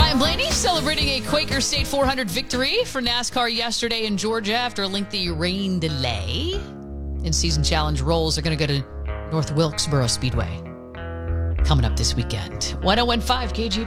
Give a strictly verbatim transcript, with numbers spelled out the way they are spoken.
Ryan Blaney celebrating a Quaker State four hundred victory for NASCAR yesterday in Georgia after a lengthy rain delay. In-season challenge rolls are going to go to North Wilkesboro Speedway coming up this weekend. ten fifteen K G B.